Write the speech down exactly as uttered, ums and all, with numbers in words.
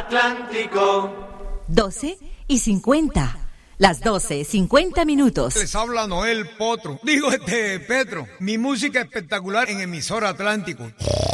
Atlántico. doce y cincuenta. Las doce, cincuenta minutos. Les habla Noel Potro. Digo, este, Petro. Mi música espectacular en emisora Atlántico.